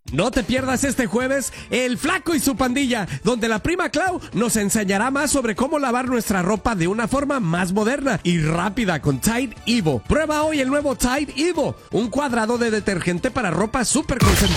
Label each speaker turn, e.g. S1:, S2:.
S1: No te pierdas este jueves El Flaco y su pandilla, donde la prima Clau nos enseñará más sobre cómo lavar nuestra ropa de una forma más moderna y rápida con Tide Evo. Prueba hoy el nuevo Tide Evo, un cuadrado de detergente para ropa súper concentrada.